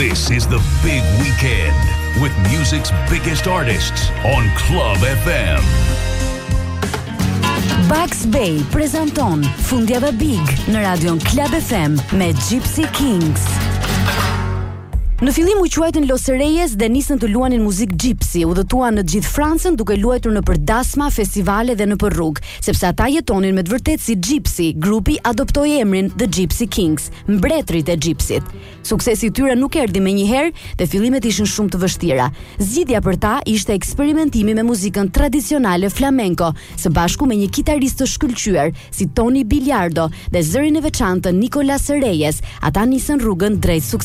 This is the big weekend with music's biggest artists on Club FM. Bugs Bay prezanton Fundjava Big në radion Club FM me Gypsy Kings. Në fillim u quajtën Los Reyes dhe nisën të luanin muzikë gypsy, udhëtuan në gjithë Francën duke luajtur nëpër dasma, festivale dhe nëpër rrugë, sepse ata jetonin me të vërtetë si gypsy. Grupi adoptoi emrin The Gypsy Kings, mbretërit e gypsit. Suksesi i tyre nuk erdhi menjëherë dhe fillimet ishin shumë të vështira. Zgjidhja për ta ishte eksperimentimi me muzikën tradicionale flamenco, së bashku me një kitarist të shkëlqyer si Tony Biliardo dhe zërin e veçantë Nicolas Reyes. Ata nisën rrugën drejt